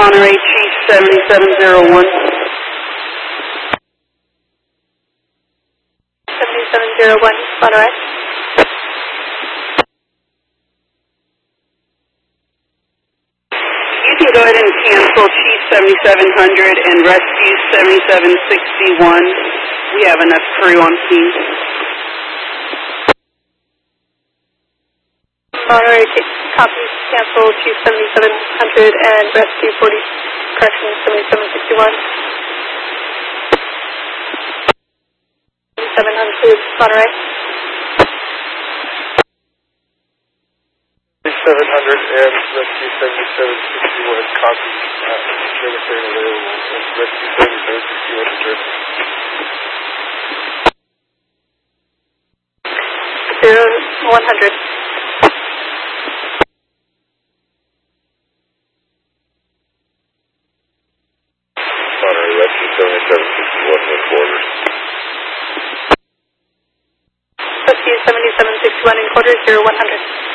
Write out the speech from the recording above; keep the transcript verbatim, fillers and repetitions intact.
Monterey Chief seventy-seven oh one. seventy-seven oh one, Monterey. You can go ahead and cancel Chief seventy-seven hundred and rescue seventy-seven sixty-one. We have enough crew on scene. Monterey, copy, cancel Chief seventy-seven hundred and rescue forty, correction, seventy-seven sixty-one. seven hundred, Monterey. seven hundred and rescue seventy-seven sixty-one, copy, uh, Jennifer available, and rescue seventy-seven sixty-one to Jersey. Zero, one hundred. Monterey, rescue seventy-seven sixty-one, in quarters. Rescue seventy-seven sixty-one in quarters, zero, one hundred.